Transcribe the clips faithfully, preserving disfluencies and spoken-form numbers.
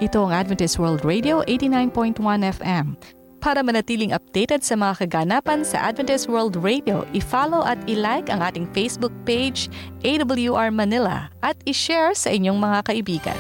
Ito ang Adventist World Radio eighty-nine point one F M. Para manatiling updated sa mga kaganapan sa Adventist World Radio, i-follow at i-like ang ating Facebook page, A W R Manila, at i-share sa inyong mga kaibigan.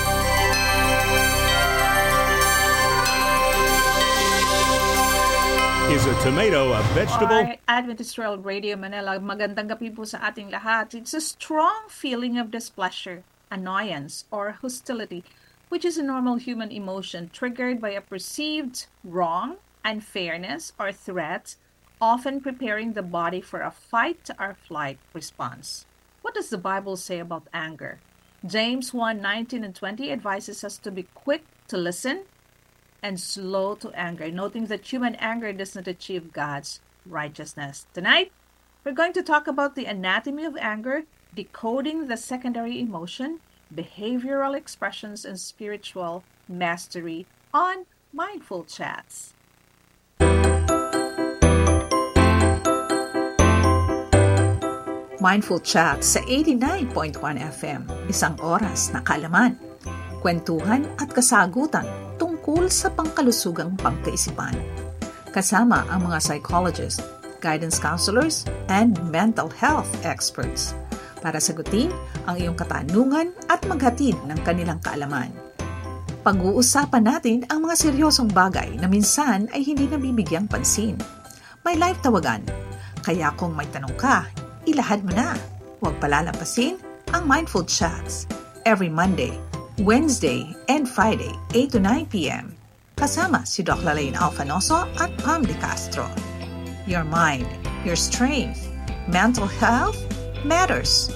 Is a tomato a vegetable? Our Adventist World Radio Manila, magandang gabi po sa ating lahat. It's a strong feeling of displeasure, annoyance, or hostility, which is a normal human emotion triggered by a perceived wrong, unfairness, or threat, often preparing the body for a fight or flight response. What does the Bible say about anger? James one nineteen and twenty advises us to be quick to listen and slow to anger, noting that human anger does not achieve God's righteousness. Tonight, we're going to talk about the anatomy of anger, decoding the secondary emotion, behavioral expressions, and spiritual mastery on Mindful Chats. Mindful Chats sa eighty-nine point one F M, isang oras na kaalaman, kwentuhan at kasagutan tungkol sa pangkalusugang pangkaisipan. Kasama ang mga psychologists, guidance counselors, and mental health experts para sagutin ang iyong katanungan at maghatid ng kanilang kaalaman. Pag-uusapan natin ang mga seryosong bagay na minsan ay hindi nabibigyang pansin. May live tawagan, kaya kung may tanong ka, ilahad mo na. Huwag palalampasin ang Mindful Chats every Monday, Wednesday, and Friday, eight to nine p.m. Kasama si Doc Lalaine Alfanoso at Pam De Castro. Your mind, your strength, mental health matters.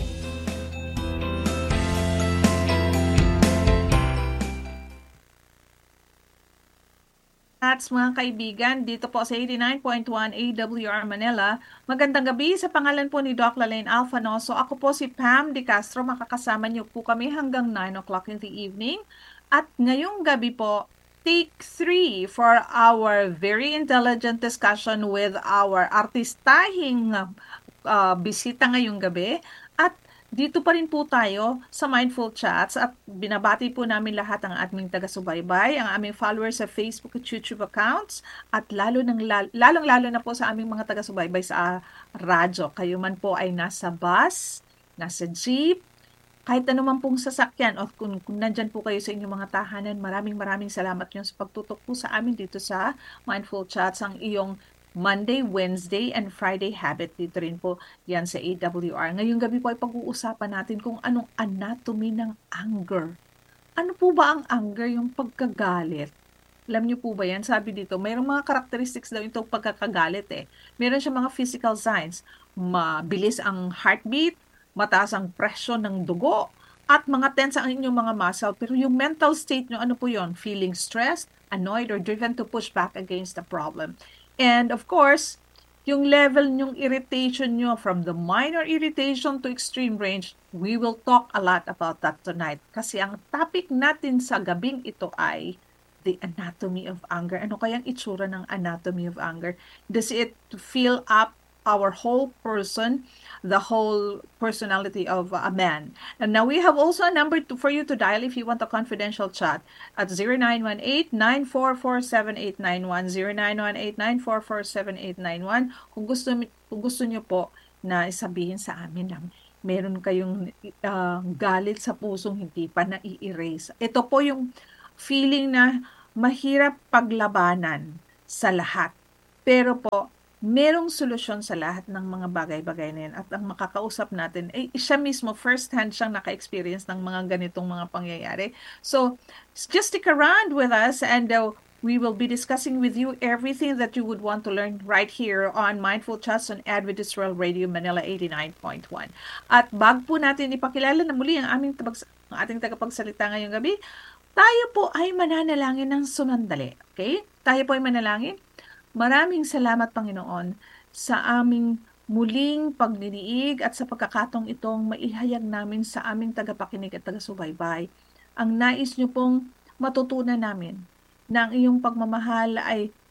That's mga kaibigan, dito po sa eighty-nine point one A W R Manila. Magandang gabi sa pangalan po ni Doc Lalaine Alfanoso. Ako po si Pam De Castro. Makakasama niyo po kami hanggang nine o'clock in the evening. At ngayong gabi po, take three for our very intelligent discussion with our artistahing uh, bisita ngayong gabi. At dito pa rin po tayo sa Mindful Chats at binabati po namin lahat ang aming taga-subaybay, ang aming followers sa Facebook at YouTube accounts at lalo ng lalong-lalo na po sa aming mga taga-subaybay sa radyo. Kayo man po ay nasa bus, nasa jeep, kahit anuman pong sasakyan o kung, kung nandyan po kayo sa inyong mga tahanan, maraming maraming salamat nyo sa pagtutok po sa amin dito sa Mindful Chats, ang iyong Monday, Wednesday, and Friday habit. Dito rin po yan sa A W R. Ngayong gabi po ay pag-uusapan natin kung anong anatomy ng anger. Ano po ba ang anger? Yung pagkagalit. Alam niyo po ba yan? Sabi dito, mayroong mga characteristics daw itong pagkakagalit eh. Meron siya mga physical signs. Mabilis ang heartbeat, mataas ang presyon ng dugo, at mga tense ang inyong mga muscle. Pero yung mental state nyo, ano po yon? Feeling stressed, annoyed, or driven to push back against the problem. And of course, yung level nyong irritation nyo from the minor irritation to extreme range, we will talk a lot about that tonight. Kasi ang topic natin sa gabing ito ay the anatomy of anger. Ano kayang itsura ng anatomy of anger? Does it fill up our whole person, the whole personality of a man? And now we have also a number to, for you to dial if you want a confidential chat at zero nine one eight, nine four four, seven eight nine one, zero nine one eight, nine four four, seven eight nine one. Kung gusto, kung gusto nyo po na isabihin sa amin lang, meron kayong uh, galit sa pusong hindi pa na-i-erase. Ito po yung feeling na mahirap paglabanan sa lahat. Pero po, merong solusyon sa lahat ng mga bagay-bagay na yan. At ang makakausap natin, ay eh, siya mismo, first-hand siyang naka-experience ng mga ganitong mga pangyayari. So, just stick around with us and uh, we will be discussing with you everything that you would want to learn right here on Mindful Chats on Adventist World Radio Manila eighty-nine point one. At bago po natin ipakilala na muli ang aming tabag, ang ating tagapagsalita ngayong gabi, tayo po ay mananalangin ng sumandali. Okay? Tayo po ay manalangin. Maraming salamat, Panginoon, sa aming muling pagniniig at sa pagkakataong itong maihayag namin sa aming tagapakinig at taga-subaybay. Ang nais niyo pong matutunan namin na ang iyong pagmamahal ay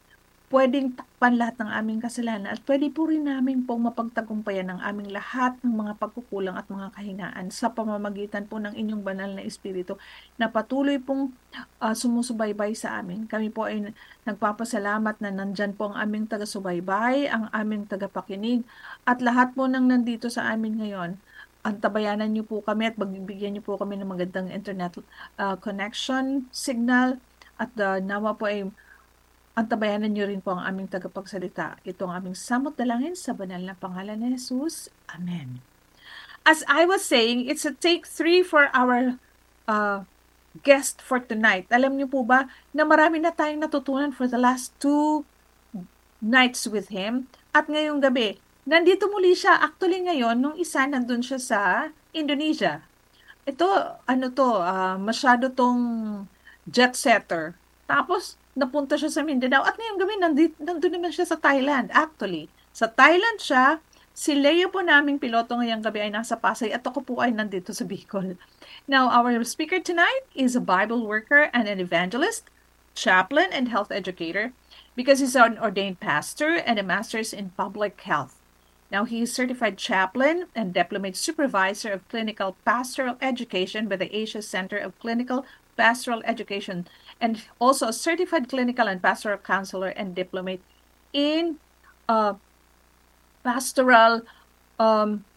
pwedeng takpan lahat ng aming kasalanan at pwede po rin namin pong mapagtagumpayan ang aming lahat ng mga pagkukulang at mga kahinaan sa pamamagitan po ng inyong banal na Espiritu na patuloy pong uh, sumusubaybay sa amin. Kami po ay nagpapasalamat na nandyan po ang aming taga-subaybay, ang aming tagapakinig at lahat po ng nandito sa amin ngayon. Antabayanan niyo po kami at magbibigyan niyo po kami ng magandang internet uh, connection, signal, at uh, nawa po ay antabayanan niyo rin po ang aming tagapagsalita. Ito ang aming samot dalangin sa banal na pangalan ni Jesus. Amen. As I was saying, it's a take three for our uh, guest for tonight. Alam niyo po ba na marami na tayong natutunan for the last two nights with him. At ngayong gabi, nandito muli siya. Actually ngayon, nung isa nandun siya sa Indonesia. Ito, ano to, uh, masyado tong jet setter. Tapos, napunta siya sa Mindanao. At ngayong gabi, nandito, nandun naman siya sa Thailand. Actually, sa Thailand siya. Si Leo po naming piloto ngayong gabi ay nasa Pasay at ako po ay nandito sa Bicol. Now, our speaker tonight is a Bible worker and an evangelist, chaplain, and health educator because he's an ordained pastor and a master's in public health. Now, he is certified chaplain and diplomate supervisor of clinical pastoral education by the Asia Center of Clinical Pastoral Education, and also a certified clinical and pastoral counselor and diplomate in uh, pastoral um,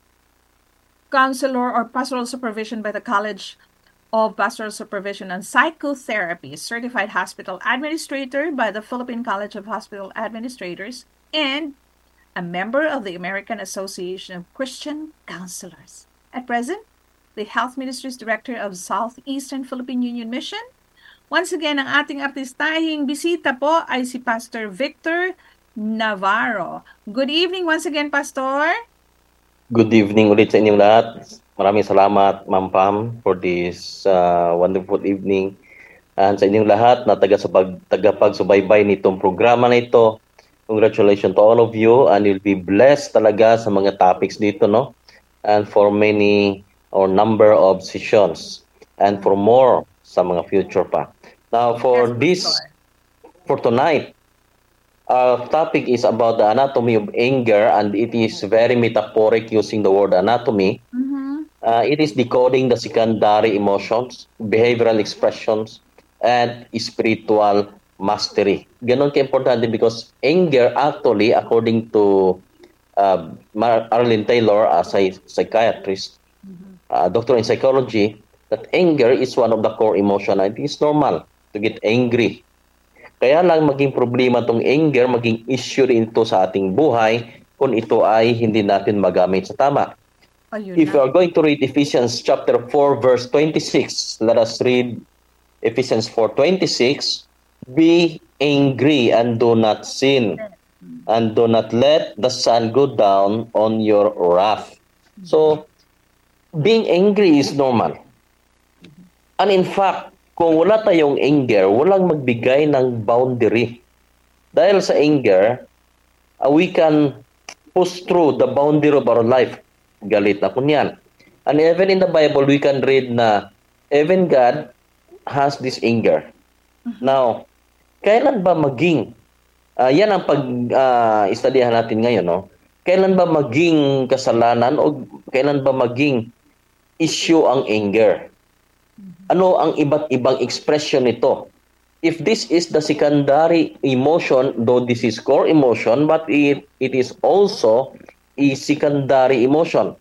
counselor or pastoral supervision by the College of Pastoral Supervision and Psychotherapy, certified hospital administrator by the Philippine College of Hospital Administrators, and a member of the American Association of Christian Counselors. At present, the Health Ministries Director of Southeastern Philippine Union Mission. Once again, ang ating artistahing bisita po ay si Pastor Victor Navarro. Good evening once again, Pastor. Good evening ulit sa inyong lahat. Maraming salamat, Ma'am Pam, for this uh, wonderful evening. And sa inyong lahat na tagapagsubaybay nitong programa na ito, congratulations to all of you, and you'll be blessed talaga sa mga topics dito, no? And for many or number of sessions, and for more sa mga future pa. Now, for yes, this, for tonight, our topic is about the anatomy of anger, and it is very metaphoric using the word anatomy. Mm-hmm. Uh, it is decoding the secondary emotions, behavioral expressions, and spiritual mastery. Ganon ka-importante because anger actually, according to uh, Arlene Taylor, as a psychiatrist, mm-hmm. uh, doctor in psychology, that anger is one of the core emotion. It is normal to get angry. Kaya lang maging problema tong anger, maging issue rin ito sa ating buhay kung ito ay hindi natin magamit sa tama. Ayun If na. We are going to read Ephesians chapter four verse twenty-six, let us read Ephesians four twenty-six. Be angry and do not sin, and do not let the sun go down on your wrath. So, being angry is normal. And in fact, kung wala tayong anger, walang magbigay ng boundary. Dahil sa anger, uh, we can push through the boundary of our life. Galit na po niyan. And even in the Bible, we can read na even God has this anger. Mm-hmm. Now, kailan ba maging, uh, yan ang pag-istadihan uh, natin ngayon, no? Kailan ba maging kasalanan o kailan ba maging issue ang anger? Ano ang iba't ibang expression nito? If this is the secondary emotion, though this is core emotion, but it, it is also a secondary emotion.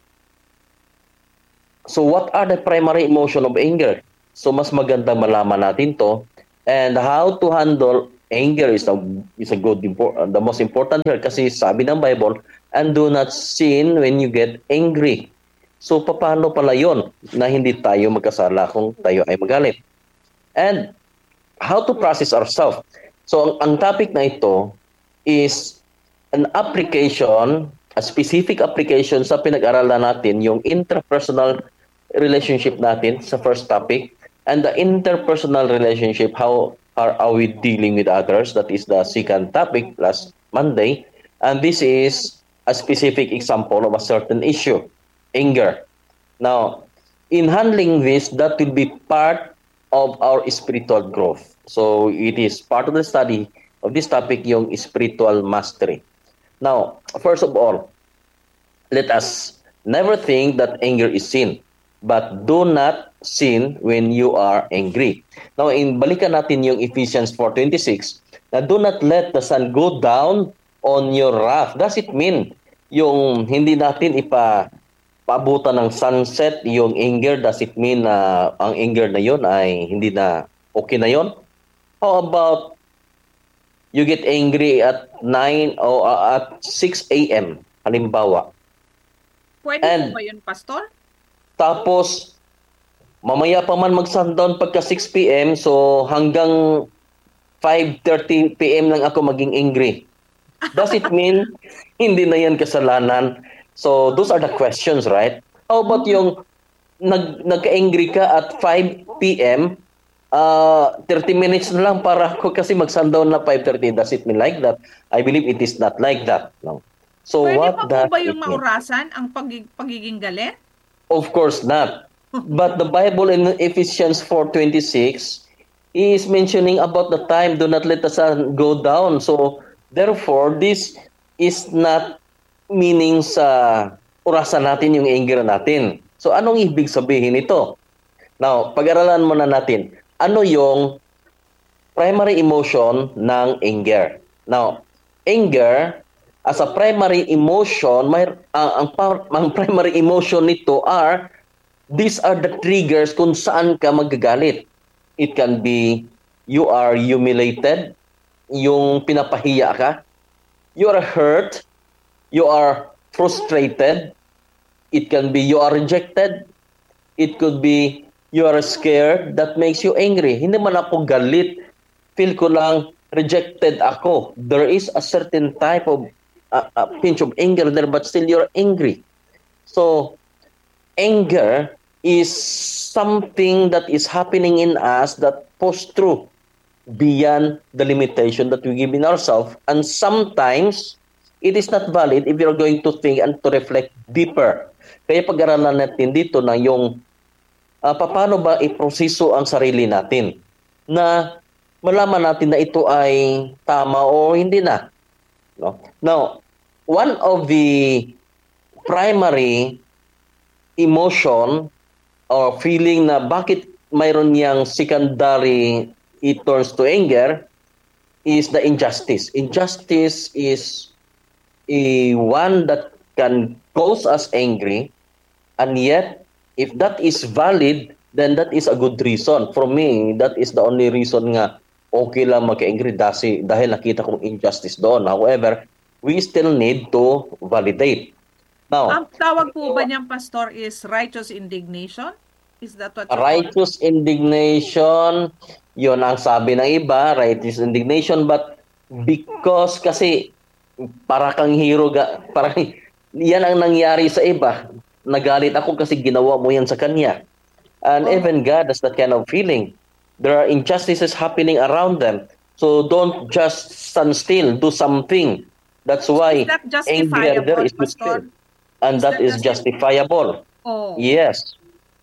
So what are the primary emotion of anger? So mas maganda malaman natin to. And how to handle anger is a, is a good, the most important here. Kasi sabi ng Bible, and do not sin when you get angry. So, paano pala yun na hindi tayo magkasala kung tayo ay magalit? And how to process ourselves. So, ang, ang topic na ito is an application, a specific application sa pinag-aralan natin, yung interpersonal relationship natin sa first topic, and the interpersonal relationship, how are, are we dealing with others? That is the second topic last Monday. And this is a specific example of a certain issue. Anger. Now, in handling this, that will be part of our spiritual growth. So, it is part of the study of this topic, yung spiritual mastery. Now, first of all, let us never think that anger is sin, but do not sin when you are angry. Now, in balikan natin yung Ephesians four twenty-six, na do not let the sun go down on your wrath. Does it mean yung hindi natin ipa paabutan ng sunset yung anger? Does it mean na uh, ang anger na yon ay hindi na okay na yon? How about you get angry at nine o uh, at six a.m. halimbawa? Pwede And, po ba yun, Pastor? Tapos mamaya pa man mag-sundown pagka six p.m. so hanggang five thirty p.m. lang ako maging angry. Does it mean hindi na yan kasalanan? So those are the questions, right? How about yung nag nagka-angry ka at five p.m. uh, thirty minutes na lang para ako kasi mag-sundown na five thirty. Does it mean like that? I believe it is not like that. No. So Pwede what pa does po ba yung it mean? maurasan ang pagig pagiging galit? Of course not. But the Bible in Ephesians four twenty-six is mentioning about the time, do not let the sun go down. So therefore, this is not meaning sa orasan natin yung anger natin. So anong ibig sabihin ito? Now, pag-aralan muna natin, ano yung primary emotion ng anger? Now, anger as a primary emotion, may, uh, ang, ang primary emotion nito are, these are the triggers kung saan ka magagalit. It can be you are humiliated, yung pinapahiya ka, you are hurt, you are frustrated, it can be you are rejected, it could be you are scared, that makes you angry. Hindi man ako galit, feel ko lang rejected ako. There is a certain type of uh, a pinch of anger there, but still you're angry. So anger is something that is happening in us that pulls through beyond the limitation that we give in ourselves, and sometimes it is not valid if you're going to think and to reflect deeper. Kaya pag-aralan natin dito na yung uh, paano ba iproseso ang sarili natin na malaman natin na ito ay tama o hindi na. No? Now, one of the primary emotion or feeling na bakit mayroon niyang secondary it turns to anger is the injustice. Injustice is a one that can cause us angry, and yet if that is valid, then that is a good reason. For me, that is the only reason nga okay lang magka-angry dahil, dahil nakita kong injustice doon. However, we still need to validate. Now, ang tawag po ba niyang, Pastor, is righteous indignation? Is that what righteous indignation, yun ang sabi ng iba, righteous indignation, but because kasi para kang hero, parang yan ang nangyari sa iba. Nagalit ako kasi ginawa mo yan sa kanya. And oh. even God has that kind of feeling. There are injustices happening around them. So don't just stand still, do something. That's why anger there is still. And is that, that is justifiable. Oh. Yes.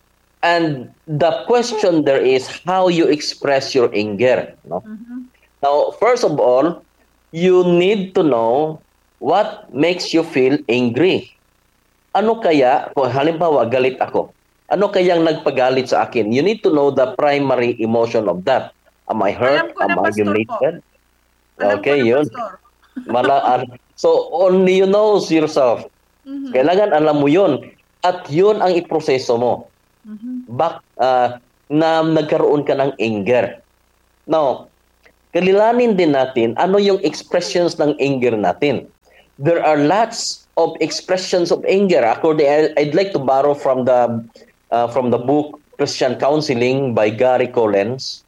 And the question there is how you express your anger. No? Mm-hmm. Now, first of all, you need to know what makes you feel angry. Ano kaya, kung halimbawa, galit ako, ano kayang nagpagalit sa akin? You need to know the primary emotion of that. Am I hurt? Am I humiliated? Okay, yun. Mala- so, only you know yourself. Mm-hmm. Kailangan alam mo yun. At yun ang iproseso mo. Mm-hmm. Bak, uh, na nagkaroon ka ng anger. Now, kalilanin din natin ano yung expressions ng anger natin. There are lots of expressions of anger. According, I'd like to borrow from the uh, from the book Christian Counseling by Gary Collins.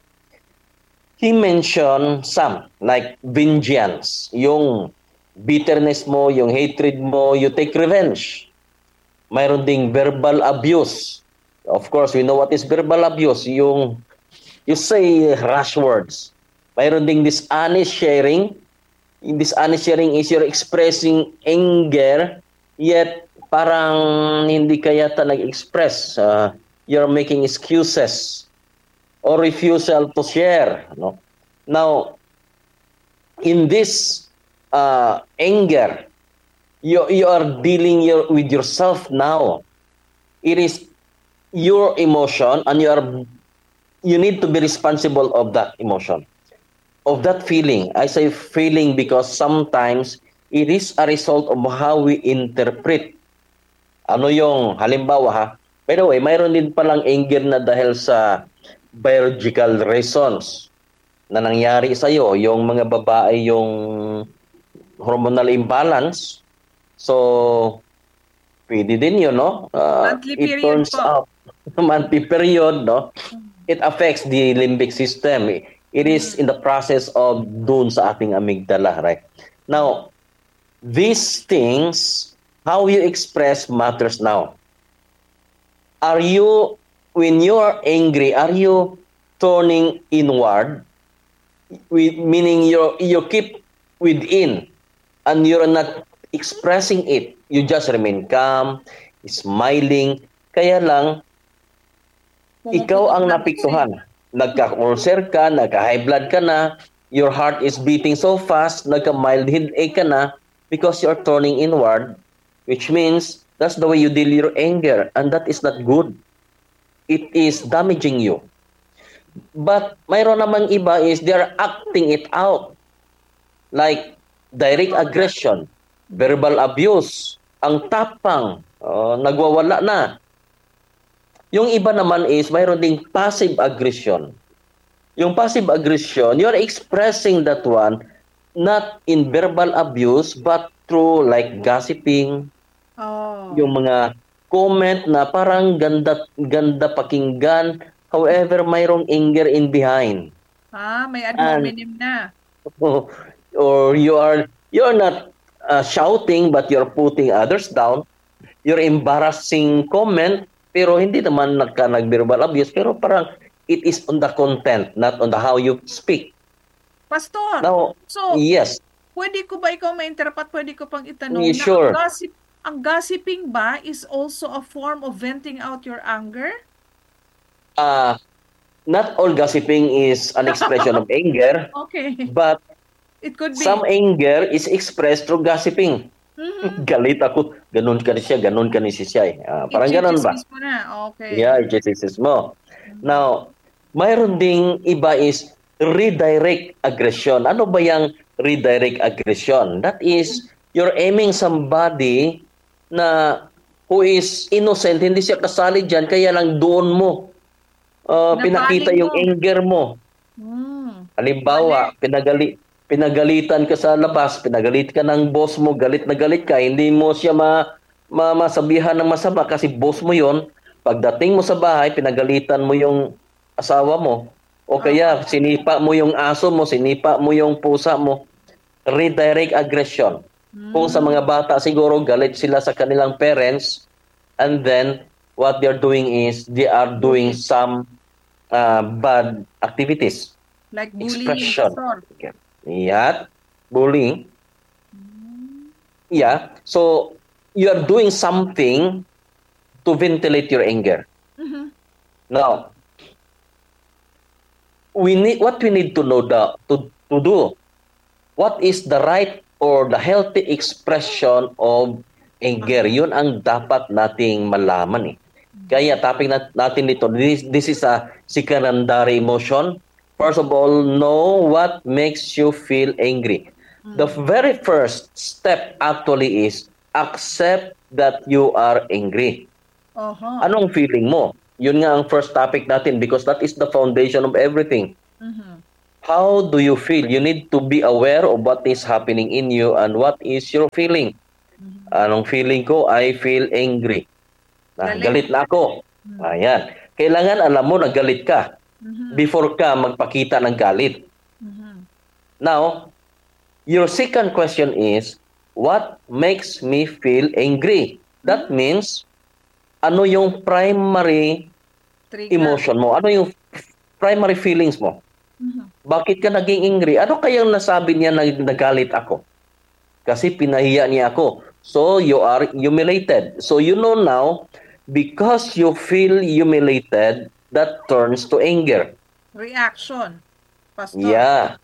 He mentioned some like vengeance, yung bitterness mo, yung hatred mo, you take revenge. Mayroon ding verbal abuse. Of course, we know what is verbal abuse. Yung you say rash words. Mayroon ding dishonest sharing. In dishonest sharing is you're expressing anger, yet parang hindi ka yata nag-express. Uh, you're making excuses or refusal to share. No? Now, in this uh, anger, you, you are dealing your, with yourself now. It is your emotion, and you are you need to be responsible of that emotion, of that feeling. I say feeling because sometimes it is a result of how we interpret. Ano yung, halimbawa ha, by the way, mayroon din palang anger na dahil sa biological reasons na nangyari sa'yo. Yung mga babae, yung hormonal imbalance. So, pwede din yun, no? Uh, Monthly it period turns po. out, monthly period, no? It affects the limbic system. It is in the process of dun sa ating amygdala, right? Now, these things, how you express matters now. Are you, when you are angry, are you turning inward? With, meaning you you keep within and you're not expressing it. You just remain calm, smiling. Kaya lang, ikaw ang napiktuhan. Nagka-ulcer ka, nagka-high blood ka na, your heart is beating so fast, nagka-mild headache ka na because you're turning inward, which means that's the way you deal your anger, and that is not good. It is damaging you. But mayroon namang iba is they are acting it out. Like direct aggression, verbal abuse, ang tapang, uh, nagwawala na. Yung iba naman is mayroon ding passive aggression. Yung passive aggression, you're expressing that one not in verbal abuse but through like gossiping. Oh. Yung mga comment na parang ganda ganda pakinggan, however mayroong anger in behind. Ah, may ad hominem na. Or you are you're not uh, shouting but you're putting others down. You're embarrassing comment pero hindi naman nagka nag-verbal abuse, pero parang it is on the content, not on the how you speak. Pastor, Now, so yes. pwede ko ba ikaw ma-interrupt? Pwede ko pang itanong Yeah, na sure. ang, gossip, ang gossiping ba is also a form of venting out your anger? Uh, not all gossiping is an expression of anger, Okay. but It could be. some anger is expressed through gossiping. Mhm. Galit ako, ganun ka ni siya, ganun ka ni si siya. Uh, parang ganun ba? I-chismis mo na. Okay. Yeah, i-chismis mo. Now, mayroon ding iba is redirect aggression. Ano ba yung redirect aggression? That is, you're aiming somebody na who is innocent, hindi siya kasali dyan, kaya lang doon mo uh, pinakita Napaling yung mo. anger mo. Hmm. Halimbawa, pinagali, pinagalitan ka sa labas, pinagalit ka ng boss mo, galit na galit ka, hindi mo siya ma, ma, masabihan ng masama kasi boss mo yon. Pagdating mo sa bahay, pinagalitan mo yung asawa mo, o kaya sinipa mo yung aso mo, sinipa mo yung pusa mo. Redirect aggression. Kung sa mga bata siguro, galit sila sa kanilang parents, and then what they're doing is they are doing some uh, bad activities. Like bullying. Expression. Pastor. Yeah, bullying. Yeah, so you are doing something to ventilate your anger. Mhm. Now, we need what we need to know the, to to do. What is the right or the healthy expression of anger? Yun ang dapat nating malaman eh. Kaya topic nat- natin dito, this, this is a secondary emotion. First of all, know what makes you feel angry. The very first step actually is accept that you are angry. Uh-huh. Anong feeling mo? Yun nga ang first topic natin because that is the foundation of everything. Mhm. How do you feel? You need to be aware of what is happening in you and what is your feeling. Anong feeling ko? I feel angry. Ah, Galit. galit na ako. Ayan. Kailangan alam mo na galit ka before ka magpakita ng galit. Mhm. Now, your second question is, what makes me feel angry? That means, ano yung primary Trigger. emotion mo? Ano yung primary feelings mo? Mhm. Bakit ka naging angry? Ano kayang nasabi niya na nagalit ako? Kasi pinahiya niya ako. So, you are humiliated. So, you know now, because you feel humiliated, that turns to anger. Reaction. Pastor. Yeah.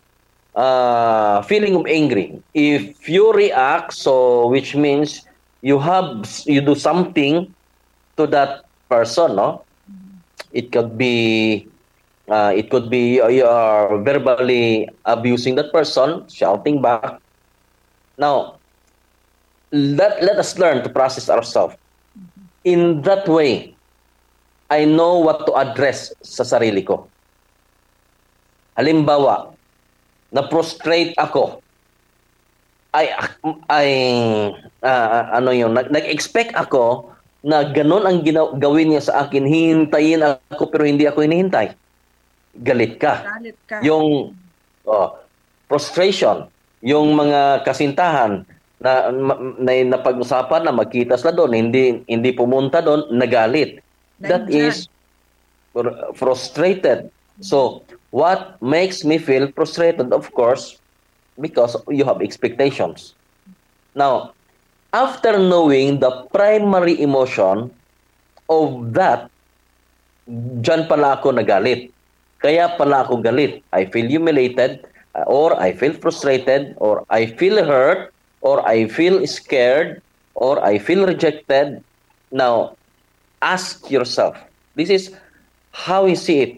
uh, feeling of angry. If you react, so which means you have you do something to that person, no? It could be uh, it could be you are verbally abusing that person, shouting back. Now, let let us learn to process ourselves. In that way, I know what to address sa sarili ko. Halimbawa, na-prostrate ako. I, I uh, ano yun, nag-expect ako na ganun ang ginaw- gawin niya sa akin, hihintayin ako pero hindi ako hinihintay. Galit ka. Galit ka. Yung oh, frustration, yung mga kasintahan na, na napag-usapan na magkita sila doon, hindi hindi pumunta doon, nagalit. That Nandyan. is fr- frustrated. So, what makes me feel frustrated, of course, because you have expectations. Now, after knowing the primary emotion of that, dyan pala ako nagalit. Kaya pala ako galit. I feel humiliated, or I feel frustrated, or I feel hurt, or I feel scared, or I feel rejected. Now, ask yourself, this is how you see it.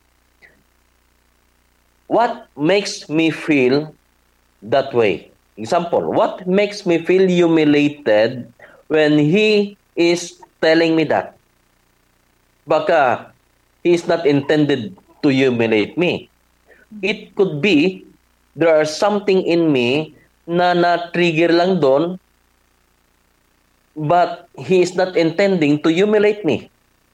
What makes me feel that way? Example, what makes me feel humiliated when he is telling me that? Baka he is not intended to humiliate me. It could be there is something in me na na-trigger lang doon, but he is not intending to humiliate me.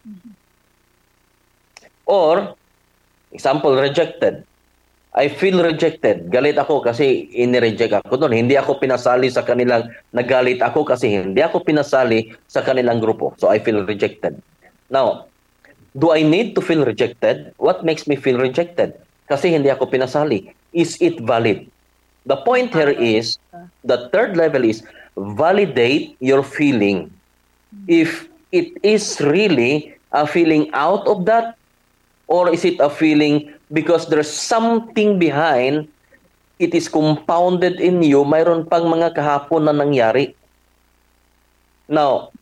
Or, example, rejected. I feel rejected. Galit ako kasi inireject ako doon. Hindi ako pinasali sa kanilang, nagalit ako kasi hindi ako pinasali sa kanilang grupo. So I feel rejected. Now, do I need to feel rejected? What makes me feel rejected? Kasi hindi ako pinasali. Is it valid? The point here is, the third level is, validate your feeling. If it is really a feeling out of that, or is it a feeling because there's something behind, it is compounded in you, mayroon pang mga kahapon na nangyari. Now,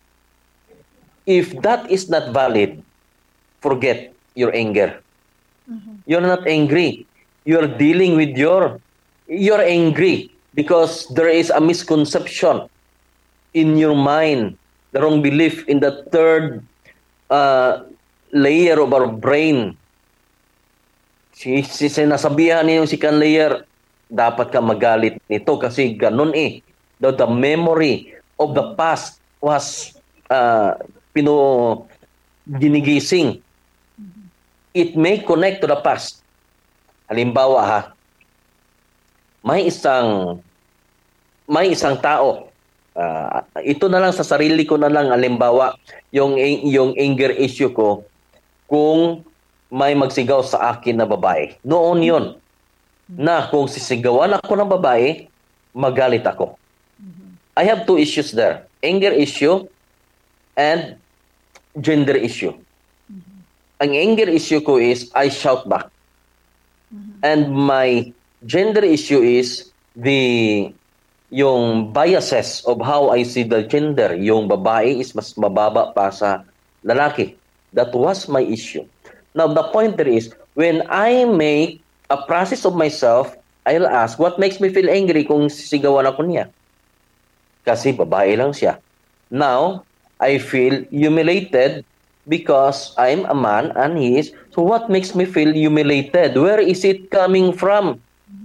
if that is not valid, forget your anger. Mm-hmm. You're not angry. You're dealing with your, you're angry because there is a misconception in your mind, the wrong belief in the third uh, layer of our brain. Si, si sinasabihan niyo si second layer, dapat ka magalit nito kasi ganun eh. The, the memory of the past was uh, pino ginigising. It may connect to the past. Halimbawa ha, may isang may isang tao. Uh, ito na lang sa sarili ko na lang, halimbawa, yung yung anger issue ko, kung may magsigaw sa akin na babae. Noon yun, na kung sisigawan ako ng babae, magalit ako. I have two issues there. Anger issue and gender issue. Ang anger issue ko is, I shout back. And my gender issue is the yung biases of how I see the gender. Yung babae is mas mababa pa sa lalaki. That was my issue. Now, the point there is, when I make a process of myself, I'll ask, what makes me feel angry kung sisigawan ako niya? Kasi babae lang siya. Now, I feel humiliated because I'm a man and he is. So what makes me feel humiliated? Where is it coming from?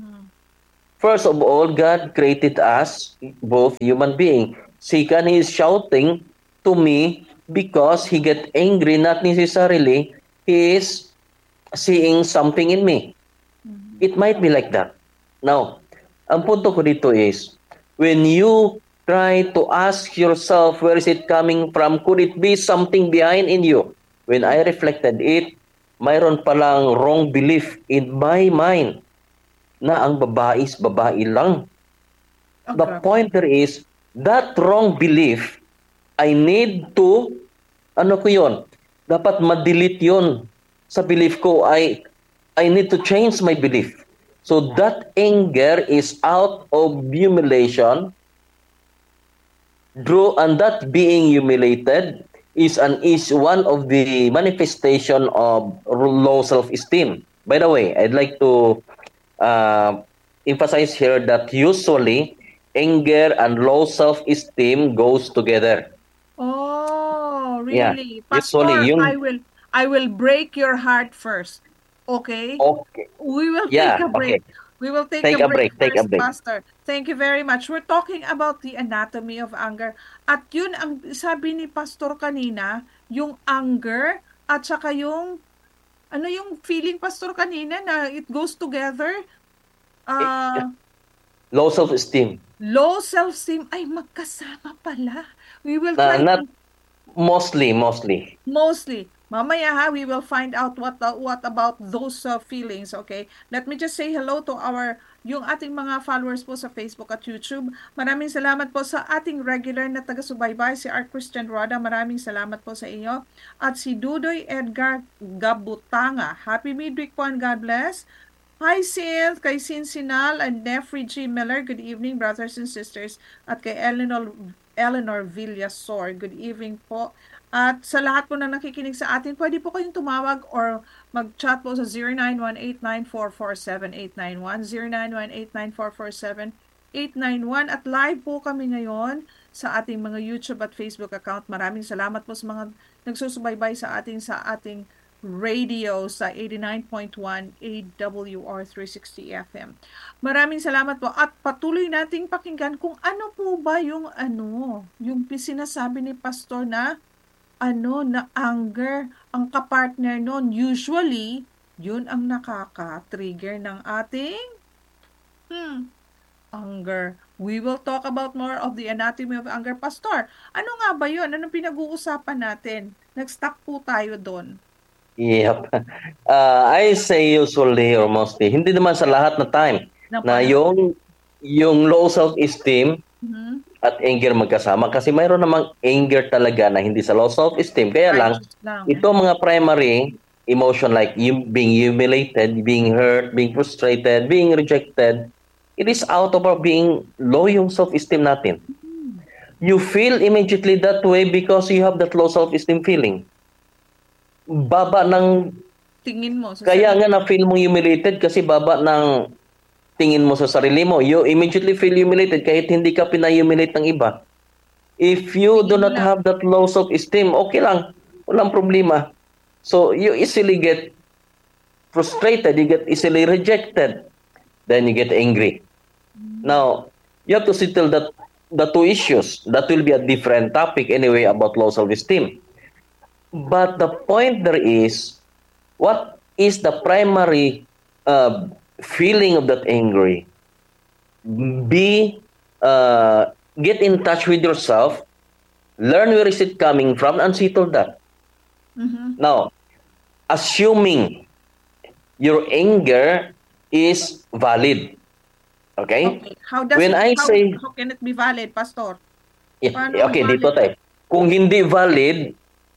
First of all, God created us, both human beings. Second, He is shouting to me because He get angry, not necessarily He is seeing something in me. It might be like that. Now, ang punto ko dito is, when you try to ask yourself, where is it coming from? Could it be something behind in you? When I reflected it, mayroon palang wrong belief in my mind na ang babae is babae lang. Okay. The point there is, that wrong belief, I need to, ano ko yun? Dapat ma-delete yun sa belief ko. I, I need to change my belief. So that anger is out of humiliation, Drew, and that being humiliated is an is one of the manifestation of low self-esteem. By the way, I'd like to uh, emphasize here that usually anger and low self-esteem goes together. Oh, Yeah, really? usually Pastor, I yung will I will break your heart first. Okay? okay, We will take yeah, a okay. break. We will take a Take a break break, take a first, break. Pastor. Thank you very much. We're talking about the anatomy of anger. At yun ang sabi ni Pastor kanina, yung anger at saka yung ano yung feeling Pastor kanina na it goes together. Eh, Uh, Low self-esteem. low self-esteem ay magkasama pala. We will Na try not to mostly, mostly. mostly. Mamaya ha, we will find out what uh, what about those uh, feelings, okay? Let me just say hello to our yung ating mga followers po sa Facebook at YouTube. Maraming salamat po sa ating regular na taga-subaybay, si Art Christian Roda. Maraming salamat po sa inyo. At si Dudoy Edgar Gabutanga. Happy midweek po and God bless. Hi, Synth, kay Sin Sinal and Nefri G. Miller. Good evening, brothers and sisters. At kay Eleanor, Eleanor Villasor. Good evening po. At sa lahat po na nakikinig sa atin, pwede po kayong tumawag or mag-chat po sa zero nine one eight nine four four seven eight nine one, zero nine one eight nine four four seven eight nine one. At live po kami ngayon sa ating mga YouTube at Facebook account. Maraming salamat po sa mga nagsusubaybay sa ating sa ating radio sa eighty-nine point one A W R three sixty F M. Maraming salamat po at patuloy nating pakinggan kung ano po ba yung ano, yung sinasabi ni Pastor na ano na anger ang kapartner nun. Usually, yun ang nakaka-trigger ng ating hmm, anger. We will talk about more of the anatomy of anger. Pastor, ano nga ba yun? Anong pinag-uusapan natin? Nag-stop po tayo doon. Yep. Uh, I say usually or mostly, hindi naman sa lahat na time Na na paano? yung yung low self-esteem Mhm. at anger magkasama kasi mayroon namang anger talaga na hindi sa low self-esteem. Kaya lang, Righteous lang. ito mga primary emotion like you being humiliated, being hurt, being frustrated, being rejected, it is out of our being low yung self-esteem natin. You feel immediately that way because you have that low self-esteem feeling. Baba ng Tingin mo. Sa kaya nga na-feel mo humiliated kasi baba ng tingin mo sa sarili mo. You immediately feel humiliated kahit hindi ka pinahumiliate ng iba. If you do not have that low self-esteem, okay lang. Walang problema. So, you easily get frustrated. You get easily rejected. Then you get angry. Now, you have to settle that the two issues. That will be a different topic anyway about low self-esteem. But the point there is, what is the primary uh, feeling of that angry? Be uh, get in touch with yourself, learn where is it coming from, and settle that. Mhm. Now, assuming your anger is valid, okay? Okay. How does When it, I how, say- how can it be valid, Pastor? Yeah, Paano okay, valid? dito tayo. Kung hindi valid,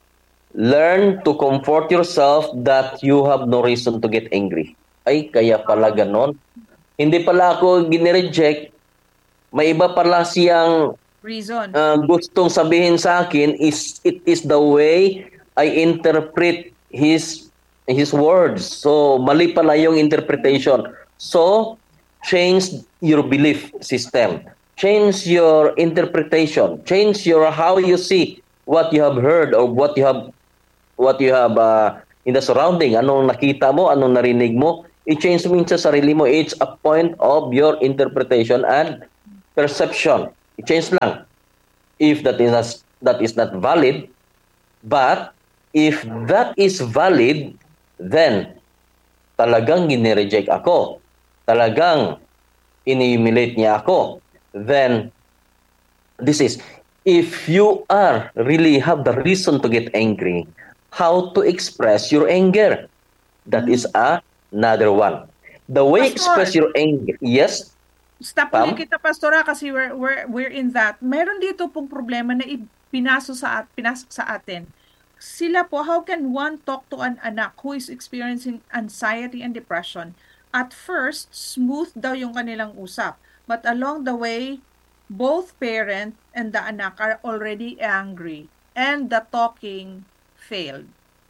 learn to comfort yourself that you have no reason to get angry. Ay, kaya pala ganon. Hindi pala ako ginireject. May iba pala siyang Reason. uh, gustong sabihin sa akin is it is the way I interpret his his words. So, mali pala yung interpretation. So, change your belief system. Change your interpretation. Change your how you see what you have heard or what you have what you have uh, in the surrounding. Anong nakita mo, anong narinig mo, i-change mo sa sarili mo. It's a point of your interpretation and perception. I-change lang. If that is not, that is not valid, but if that is valid, then talagang gine-reject ako. Talagang ini-humiliate niya ako. Then this is if you are really have the reason to get angry, how to express your anger. That is a, another one. The way Pastor. express your anger. Yes. Stop Pam? ulit kita, Pastora, kasi we're, we're, we're in that. Meron dito pong problema na ipinaso sa, at, pinasok sa atin. Sila po, how can one talk to an anak who is experiencing anxiety and depression? at first, smooth daw yung kanilang usap. But along the way, both parent and the anak are already angry and the talking failed.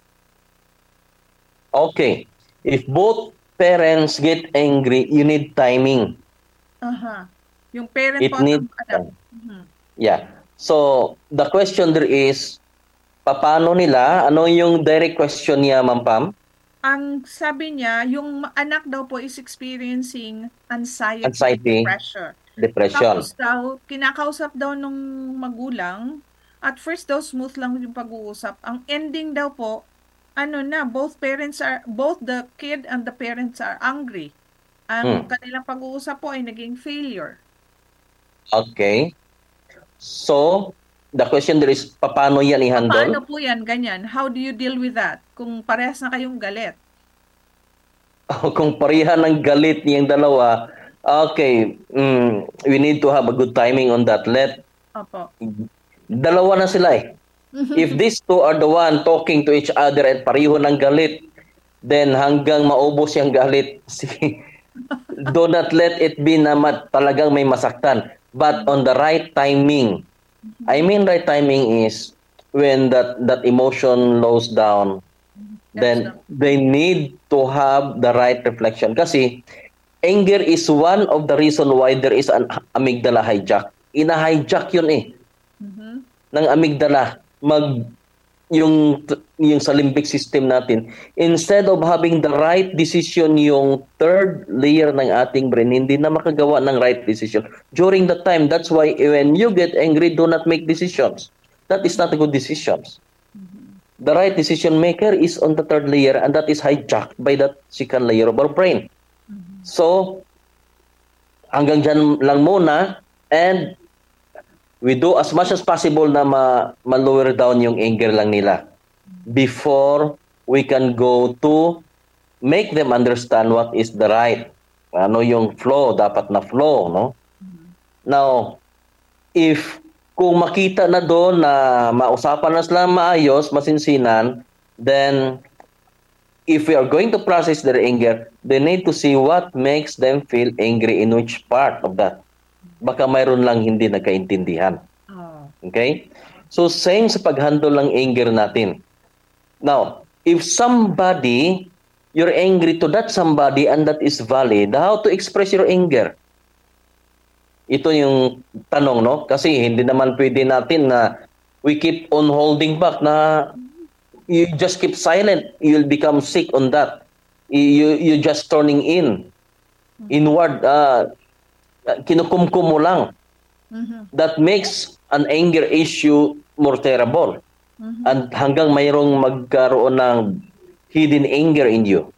Okay. If both parents get angry, you need timing. Aha. Yung parent It po at needs ang anak. time. Mhm. Yeah. So, the question there is, paano nila? Ano yung direct question niya, Ma'am Pam? Ang sabi niya, yung anak daw po is experiencing anxiety, Anxiety, depression. depression. Tapos daw, kinakausap daw nung magulang, at first daw smooth lang yung pag-uusap. Ang ending daw po, ano na, both parents are, both the kid and the parents are angry. Ang Hmm. kanilang pag-uusap po ay naging failure. Okay. So, the question there is, paano yan Paano i-handle? po yan, ganyan? How do you deal with that? Kung parehas na kayong galit. Kung pareha ng galit niyang dalawa, okay, mm, we need to have a good timing on that. Let, Opo. dalawa na sila eh. If these two are the one talking to each other at pareho ng galit, then hanggang maubos yung galit, si, do not let it be na mat, talagang may masaktan. But on the right timing. I mean right timing is when that, that emotion lows down, then they need to have the right reflection. Kasi anger is one of the reason why there is an amygdala hijack. Ina-hijack yun eh. Mhm. Ng amygdala. Mag, yung, yung sa limbic system natin. Instead of having the right decision, yung third layer ng ating brain, hindi na makagawa ng right decision. During that time, that's why when you get angry, do not make decisions. That is not a good decision. The right decision maker is on the third layer and that is hijacked by that second layer of our brain. So, hanggang dyan lang muna and we do as much as possible na ma- ma-lower down yung anger lang nila before we can go to make them understand what is the right. Ano yung flow, dapat na flow, no? Now, if kung makita na doon na mausapan na sila maayos, masinsinan, then if we are going to process their anger, they need to see what makes them feel angry in which part of that. Baka mayroon lang hindi nagkaintindihan. Oh. Okay? So, same sa pag-handle ng anger natin. Now, if somebody, you're angry to that somebody and that is valid, how to express your anger? Ito yung tanong, no? Kasi hindi naman pwede natin na we keep on holding back na you just keep silent, you'll become sick on that. You, you just turning in. Inward, uh, kinukumkum mo lang. Mhm. That makes an anger issue more terrible. Mhm. And hanggang mayroong magkaroon ng hidden anger in you.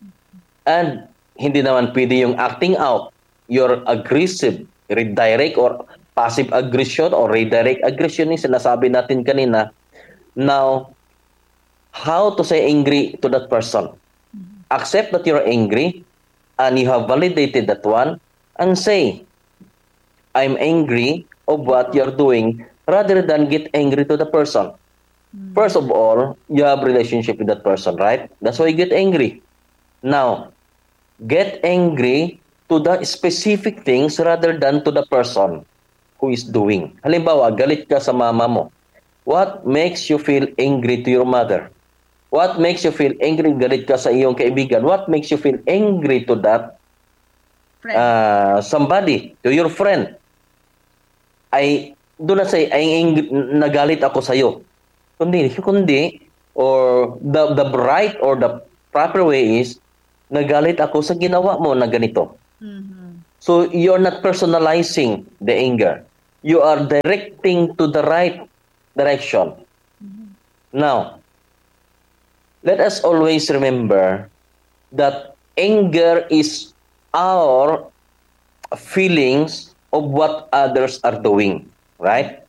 And hindi naman pwede yung acting out, your aggressive, redirect or passive aggression or redirect aggression yung sinasabi natin kanina. Now, how to say angry to that person? Accept that you're angry and you have validated that one and say, I'm angry of what you're doing rather than get angry to the person. First of all, you have relationship with that person, right? That's why you get angry. Now, get angry to the specific things rather than to the person who is doing. Halimbawa, galit ka sa mama mo. What makes you feel angry to your mother? What makes you feel angry, galit ka sa iyong kaibigan? What makes you feel angry to that Friend. uh, somebody, to your friend? I do not say, ay, angry, nagalit ako sa iyo. Kundi, kundi, or the, the right or the proper way is, nagalit ako sa ginawa mo na ganito. Mhm. So, you're not personalizing the anger. You are directing to the right direction. Now, let us always remember that anger is our feelings of what others are doing, right?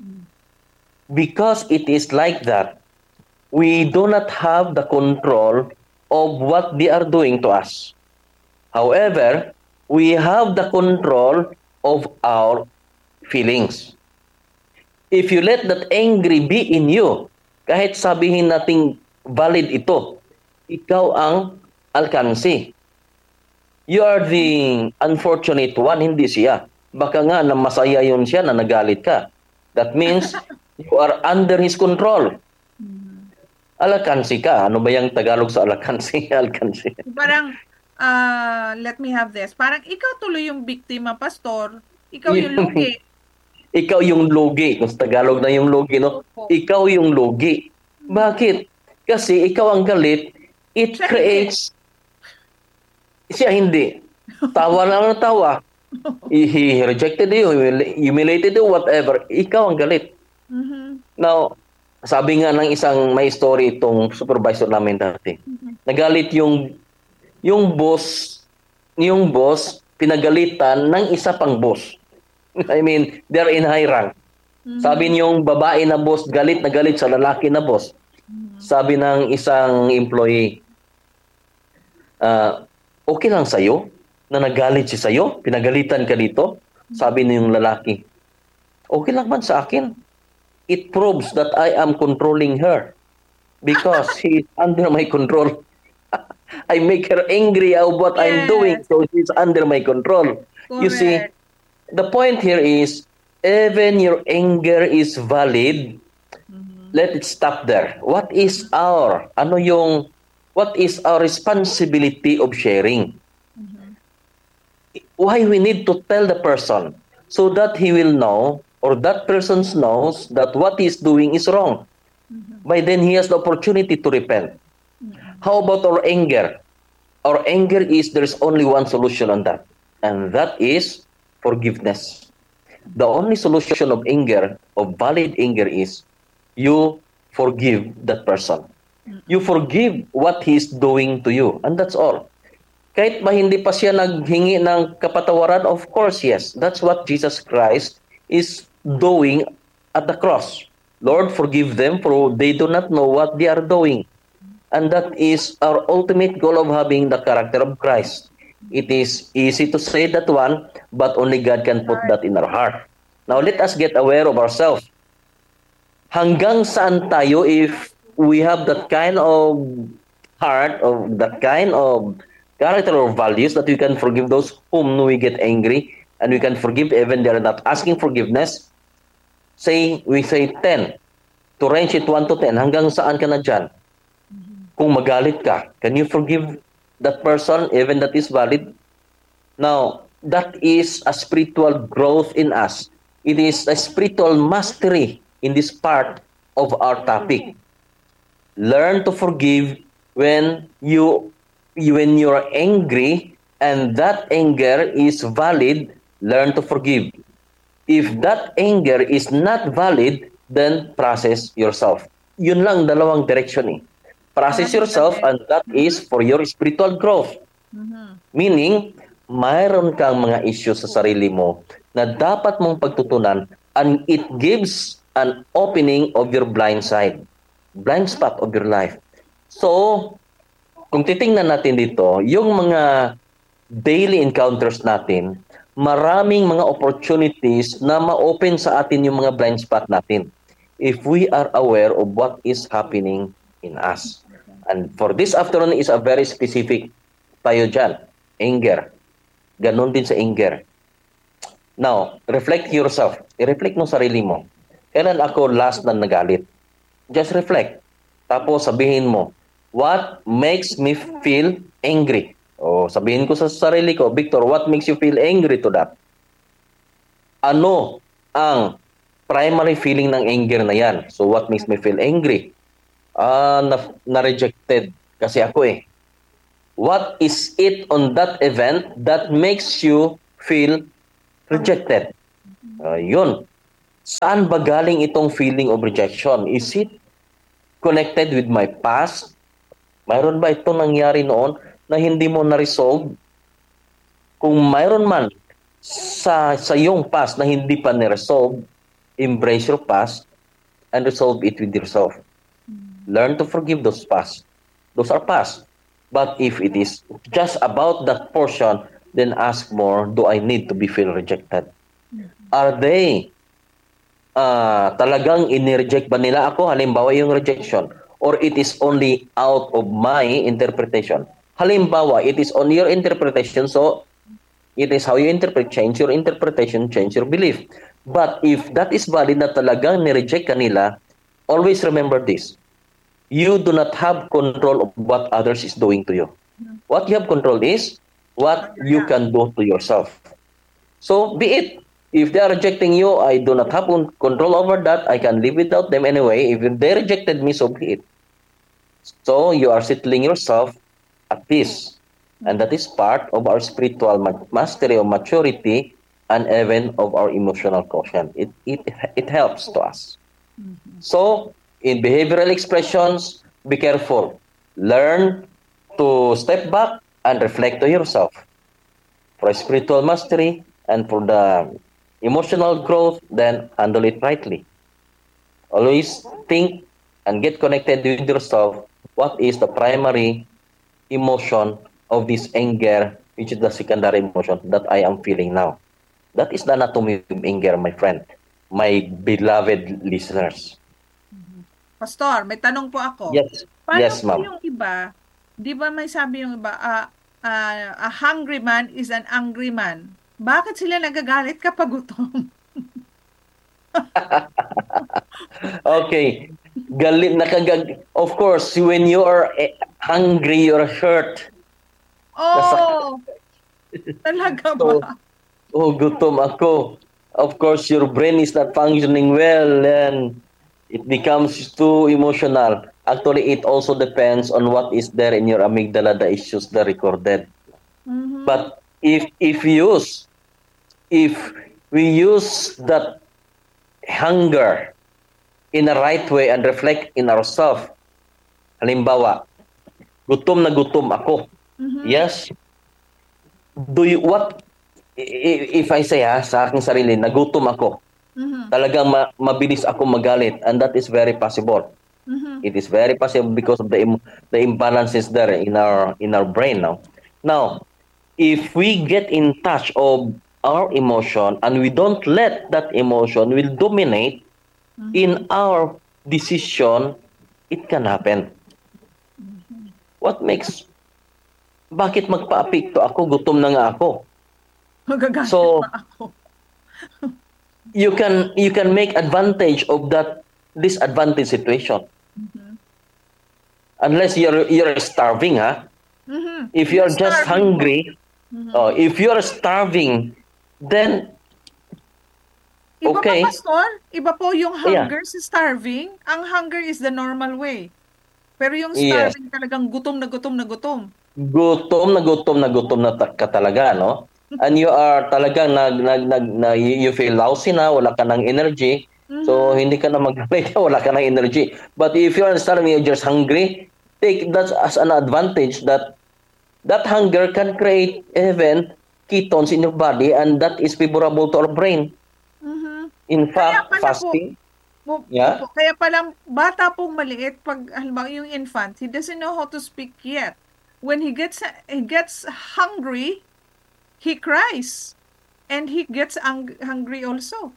Because it is like that, we do not have the control of what they are doing to us. However, we have the control of our feelings. If you let that angry be in you, kahit sabihin nating valid ito, ikaw ang alkansi. You are the unfortunate one, hindi siya. Baka nga na masaya yun siya na nagalit ka. That means you are under his control. Alakansi ka. Ano ba yung Tagalog sa alakansi? Alakansi. Parang, uh, let me have this. Parang ikaw tuloy yung biktima, pastor. Ikaw yung lugi. Ikaw yung lugi. Kung sa Tagalog na yung lugi, no? Ikaw yung lugi. Bakit? Kasi ikaw ang galit. It Siya creates... Siya hindi. Tawa na lang tawa. He rejected you, humiliated you, whatever. Ikaw ang galit. Mm-hmm. Now, sabi nga ng isang may story itong supervisor namin dati. Mm-hmm. Nagalit yung yung boss, yung boss pinagalitan ng isa pang boss. I mean, they're in high rank. Mm-hmm. Sabi niyong babae na boss galit na galit sa lalaki na boss. Mm-hmm. Sabi ng isang employee, uh, okay lang sa'yo na nagalit si sa'yo? Pinagalitan ka dito? Sabi niyong lalaki, okay lang man sa akin. It proves that I am controlling her because she is under my control. I make her angry of what yes. I'm doing, so she's under my control. Correct. You see, the point here is, even your anger is valid, mm-hmm. let it stop there. What is our, ano yung, what is our responsibility of sharing? Mm-hmm. Why we need to tell the person so that he will know, or that person knows that what he is doing is wrong. Mm-hmm. By then he has the opportunity to repent. Mm-hmm. How about our anger? Our anger is, there's only one solution on that, and that is forgiveness. The only solution of anger, of valid anger, is you forgive that person. You forgive what he is doing to you, and that's all. Kahit ba hindi pa siya naghingi ng kapatawaran, of course, yes. That's what Jesus Christ is doing at the cross. Lord, forgive them, for they do not know what they are doing. And that is our ultimate goal of having the character of Christ. It is easy to say that one, but only God can put that in our heart. Now, let us get aware of ourselves. Hanggang saan tayo, if we have that kind of heart, of that kind of character or values, that we can forgive those whom we get angry, and we can forgive even they are not asking forgiveness. Say, we say ten. To range it one to ten, hanggang saan ka na dyan? Kung magalit ka, can you forgive that person, even that is valid? Now, that is a spiritual growth in us. It is a spiritual mastery in this part of our topic. Learn to forgive when you when you're angry, and that anger is valid. Learn to forgive. If that anger is not valid, then process yourself. Yun lang, dalawang direction eh. Process yourself, and that is for your spiritual growth. Mm-hmm. Meaning, mayroon kang mga issues sa sarili mo na dapat mong pagtutunan, and it gives an opening of your blind side, blind spot of your life. So, kung titingnan natin dito, yung mga daily encounters natin, maraming mga opportunities na ma-open sa atin yung mga blind spot natin if we are aware of what is happening in us. And for this afternoon is a very specific tayo dyan. Anger. Ganon din sa anger. Now, reflect yourself. I-reflect mo sarili mo. Kailan ako last na nagalit? Just reflect. Tapos sabihin mo, what makes me feel angry? O sabihin ko sa sarili ko, Victor, what makes you feel angry to that? Ano ang primary feeling ng anger na yan? So what makes me feel angry? Ah, uh, na, na-rejected kasi ako eh. What is it on that event that makes you feel rejected? Uh, yun. Saan ba galing itong feeling of rejection? Is it connected with my past? Mayroon ba itong nangyari noon na hindi mo na-resolve? Kung mayroon man sa, sa iyong past na hindi pa na-resolve, embrace your past and resolve it with yourself. Learn to forgive those past. Those are past. But if it is just about that portion, then ask more, do I need to be feel rejected? Are they uh, talagang inireject ba nila ako? Halimbawa yung rejection. Or it is only out of my interpretation. Halimbawa, it is on your interpretation, so it is how you interpret, change your interpretation, change your belief. But if that is valid na talagang nireject kanila, always remember this. You do not have control of what others is doing to you. What you have control is what you can do to yourself. So, be it. If they are rejecting you, I do not have control over that. I can live without them anyway. If they rejected me, so be it. So, you are settling yourself at peace. And that is part of our spiritual mastery or maturity and even of our emotional quotient. It, it, it helps to us. Mm-hmm. So, in behavioral expressions, be careful. Learn to step back and reflect to yourself. For spiritual mastery and for the emotional growth, then handle it rightly. Always think and get connected with yourself. What is the primary emotion of this anger, which is the secondary emotion that I am feeling now? That is the anatomy of anger, my friend, my beloved listeners. Pastor, may tanong po ako. Yes, Paano yes, po ma'am. yung iba, di ba may sabi yung iba, uh, uh, a hungry man is an angry man. Bakit sila nagagalit kapag gutom? Okay. Galit, nakagag... Of course, when you are hungry, you're hurt. Oh! Talaga ba? So, oh, gutom ako. Of course, your brain is not functioning well and it becomes too emotional. Actually, it also depends on what is there in your amygdala, the issues that recorded. Mm-hmm. But if if we use if we use that hunger in the right way and reflect in ourselves, halimbawa, gutom na gutom ako. Mm-hmm. Yes. Do you what if I say ha, sa aking sarili, nagutom ako. Mm-hmm. Talagang ma- mabilis ako magalit, and that is very possible. Mm-hmm. It is very possible because of the im- the imbalances there in our in our brain now. Now, if we get in touch of our emotion and we don't let that emotion will dominate mm-hmm. in our decision, it can happen. Mm-hmm. What makes bakit magpa-apekto ako? Gutom na nga ako. Magagalit so, pa ako. you can you can make advantage of that disadvantage situation. Mm-hmm. Unless you're you're starving, huh? Mm-hmm. If you're you're just hungry, mm-hmm. uh, if you're starving, then Iba okay. pa, Pastor? Iba po yung hunger yeah. sa starving. Ang hunger is the normal way. Pero yung starving yes. talagang gutom na gutom na gutom. Gutom na gutom na gutom na ka talaga, no? And you are talagang nag, nag, nag, na, you feel lousy na, wala ka ng energy. Mm-hmm. So, hindi ka na magalit, wala ka ng energy. But if you're starving, you're just hungry, take that as an advantage that that hunger can create even ketones in your body, and that is favorable to our brain. Mm-hmm. In fact, fasting. Po, yeah? po, kaya pala, bata pong maliit, pag halimbawa yung infant, he doesn't know how to speak yet. When he gets he gets hungry, he cries, and he gets ang- hungry also.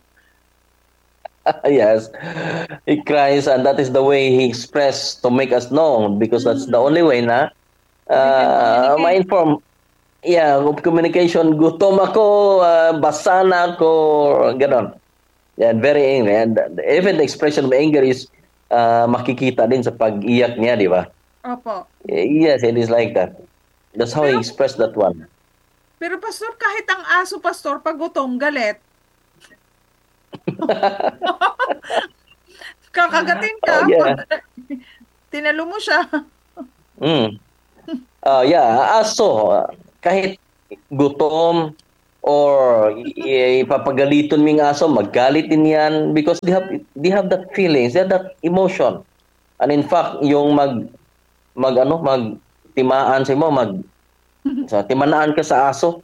Yes, he cries, and that is the way he express to make us know, because that's mm-hmm. the only way na uh, ma-inform. Yeah, communication. Gutom ako, uh, basa na ako, ganon. Yeah, very angry, and even the expression of anger is uh, makikita din sa pag-iyak niya, di ba? Opo. Yes, it is like that. That's how pero, he expressed that one. Pero Pastor, kahit ang aso, Pastor, pag gutom, galit. Kakagatin ka. Oh, yeah. Tinalo mo siya. Mm. Uh, yeah, aso, kahit gutom or ipapagaliton mo yung aso, maggalit din yan because they have they have that feelings, they have that emotion. And in fact, yung mag mag ano, mag timaan sa mo, mag sa timanaan ka sa aso.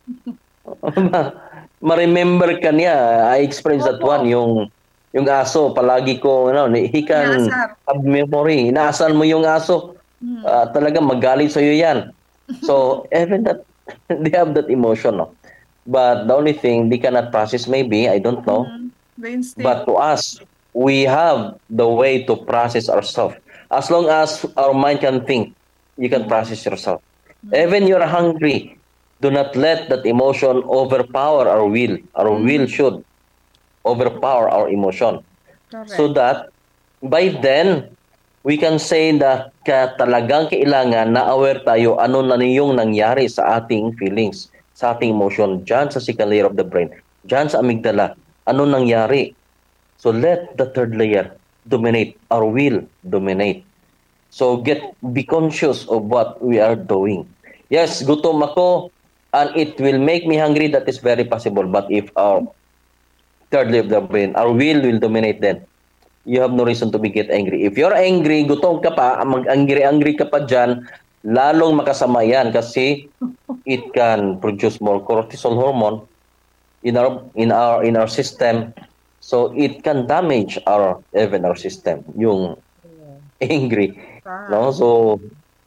Ma-remember ka niya. I experienced that one, yung yung aso, palagi ko, you know, he can have memory. Inaasan mo yung aso. Uh, talaga magalit sa iyo yan. So, even that, they have that emotion, no? But the only thing, they cannot process maybe, I don't know. Mm-hmm. But to us, we have the way to process ourselves. As long as our mind can think, you can process yourself. Even you're hungry, do not let that emotion overpower our will. Our will should overpower our emotion. Correct. So that by then, we can say na ka, talagang kailangan na aware tayo ano na yung nangyari sa ating feelings, sa ating emotion, dyan sa second layer of the brain, dyan sa amygdala, ano nangyari. So let the third layer dominate, our will dominate. So get be conscious of what we are doing. Yes, gutom ako and it will make me hungry, that is very possible. But if our third layer of the brain, our will will dominate then, you have no reason to be get angry. If you're angry, gutom ka pa, mag-angry-angry ka pa dyan, lalong makasama yan kasi it can produce more cortisol hormone in our in our in our system. So it can damage our even our system, yung angry. No? So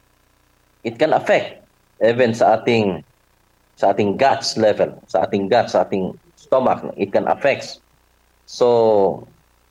it can affect even sa ating sa ating guts level, sa ating gut, sa ating stomach, it can affect. So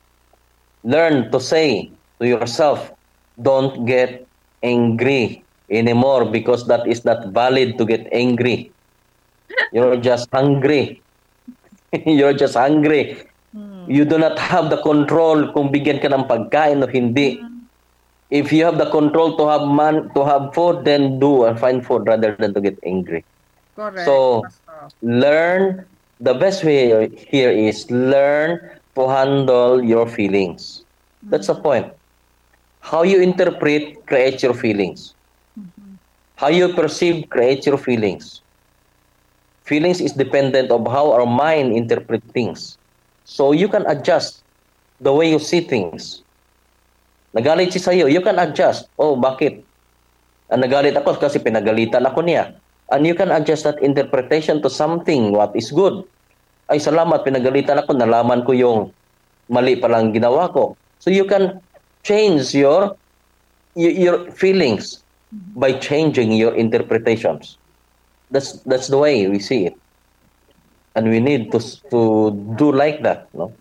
learn to say to yourself, don't get angry anymore because that is not valid to get angry. You're just hungry. You're just hungry. You do not have the control kung bigyan ka ng pagkain o hindi. If you have the control to have man to have food, then do and find food rather than to get angry. Correct. So learn, the best way here is learn to handle your feelings. That's the point. How you interpret creates your feelings. How you perceive creates your feelings. Feelings is dependent of how our mind interpret things. So you can adjust the way you see things. Nagalit siya sa'yo, you can adjust. Oh, bakit? Ah, nagalit ako kasi pinagalitan ako niya. And you can adjust that interpretation to something what is good. Ay, salamat, pinagalitan ako, nalaman ko yung mali palang ginawa ko. So you can change your your feelings by changing your interpretations. That's that's the way we see it, and we need to to do like that, no?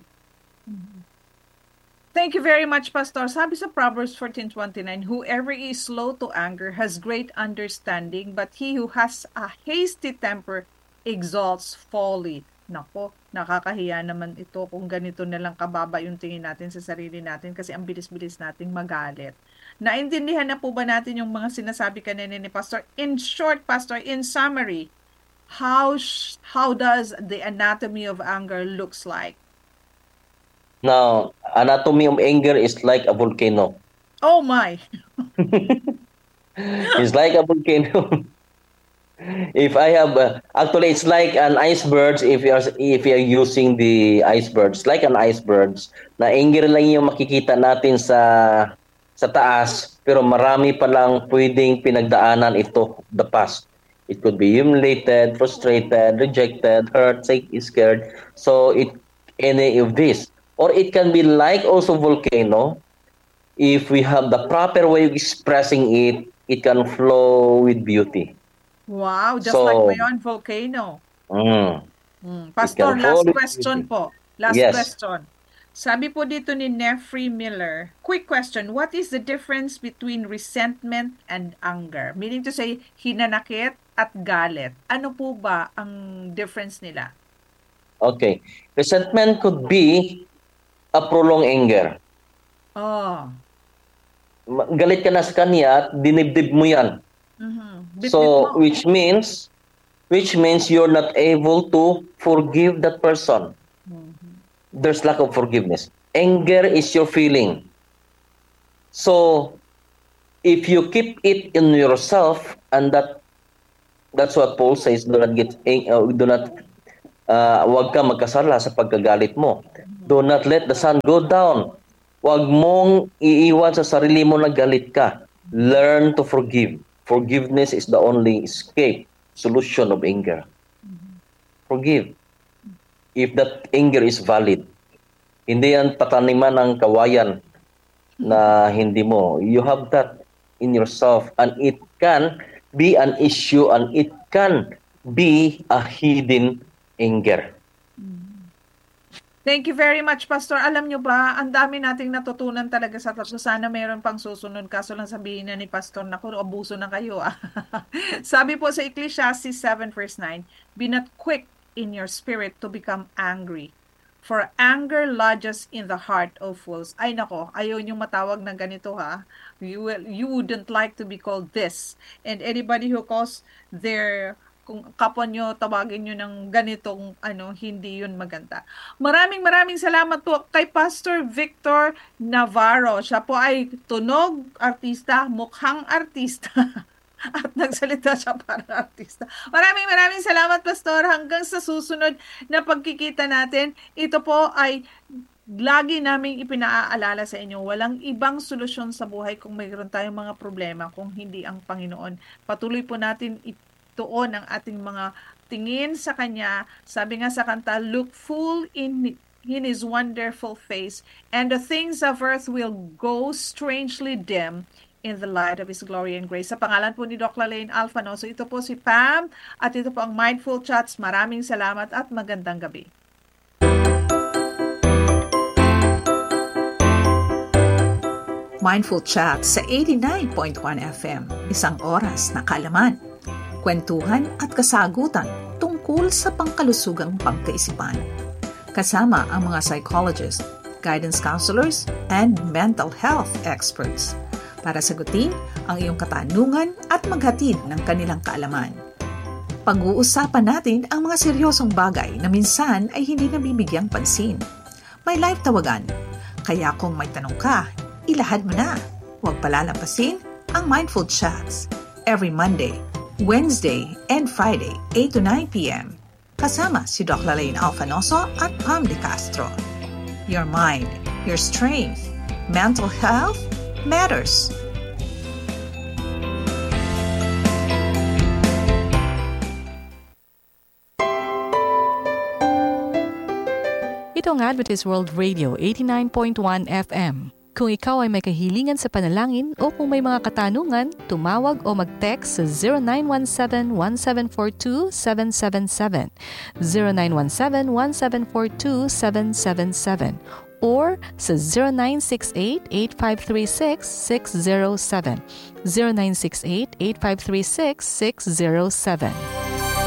Thank you very much, Pastor. Sabi sa Proverbs fourteen twenty-nine, whoever is slow to anger has great understanding, but he who has a hasty temper exalts folly. Nako, nakakahiya naman ito kung ganito na lang kababa yung tingin natin sa sarili natin kasi ang bilis-bilis nating magalit. Naintindihan na po ba natin yung mga sinasabi kanina ni Pastor? In short, Pastor, in summary, how sh- how does the anatomy of anger looks like? Now, anatomy of anger is like a volcano. Oh my! It's like a volcano. If I have, uh, actually, it's like an iceberg. If you are, if you are using the icebergs, like an iceberg, na anger lang yung makikita natin sa sa taas, pero marami pa lang pwedeng pinagdaanan ito, the past. It could be humiliated, frustrated, rejected, hurt, sick, scared. So it any of this, or it can be like also volcano. If we have the proper way of expressing it, it can flow with beauty. Wow, just So, like my own volcano. Mm. Mm. Pastor, can last follow question it. po. Last Yes. question. Sabi po dito ni Nefri Miller, quick question, what is the difference between resentment and anger? Meaning to say, hinanakit at galit. Ano po ba ang difference nila? Okay. Resentment could be a prolonged anger. Oh. Ma- Galit ka na sa kanya at dinibdib mo yan. Mhm. Bit-bit So, mo. which means, which means you're not able to forgive that person. There's lack of forgiveness. Anger is your feeling. So, if you keep it in yourself, and that that's what Paul says, do not get ang- uh, do not uh, wag ka magkasala sa pagkagalit mo. Do not let the sun go down. Wag mong iiwan sa sarili mo na galit ka. Learn to forgive. Forgiveness is the only escape, solution of anger. Forgive. If that anger is valid. Hindi yan pataniman ng kawayan na hindi mo. You have that in yourself, and it can be an issue, and it can be a hidden anger. Thank you very much, Pastor. Alam nyo ba, ang dami nating natutunan talaga sa tatlo. Sana mayroon pang susunod. Kaso lang sabihin na ni Pastor, naku, abuso na kayo. Ah. Sabi po sa Ecclesiastes seven verse nine, be not quick in your spirit to become angry. For anger lodges in the heart of fools. Ay nako, ayaw nyo matawag na ganito ha. You, will, you wouldn't like to be called this. And anybody who calls their kung kapwa nyo, tawagin nyo ng ganitong ano, hindi yun maganda. Maraming maraming salamat po kay Pastor Victor Navarro. Siya po ay tunog artista, mukhang artista. At nagsalita siya para artista. Maraming maraming salamat, Pastor. Hanggang sa susunod na pagkikita natin, ito po ay lagi naming ipinaaalala sa inyo, walang ibang solusyon sa buhay kung mayroon tayong mga problema kung hindi ang Panginoon. Patuloy po natin ituon ang ating mga tingin sa Kanya. Sabi nga sa kanta, look full in in His wonderful face, and the things of earth will go strangely dim in the light of His glory and grace. Sa pangalan po ni Doctor Lane Alfanoso, ito po si Pam, at ito po ang Mindful Chats. Maraming salamat at magandang gabi. Mindful Chat sa eighty-nine point one F M, isang oras na kaalaman, kwentuhan at kasagutan tungkol sa pangkalusugang pangkaisipan. Kasama ang mga psychologists, guidance counselors, and mental health experts para sagutin ang iyong katanungan at maghatid ng kanilang kaalaman. Pag-uusapan natin ang mga seryosong bagay na minsan ay hindi nabibigyang pansin. May live tawagan, kaya kung may tanong ka, ilahad mo na. Huwag palalampasin ang Mindful Chats every Monday, Wednesday, and Friday, eight to nine p.m. Kasama si Doctor Lane Alfanoso at Pam De Castro. Your mind, your strength, mental health matters. Ito ang Adventist World Radio eighty-nine point one F M. Kung ikaw ay may kahilingan sa panalangin o kung may mga katanungan, tumawag o mag-text sa zero nine one seven, one seven four two, seven seven seven, zero nine one seven, one seven four two, seven seven seven, or sa zero nine six eight, eight five three six, six zero seven, zero nine six eight, eight five three six, six zero seven.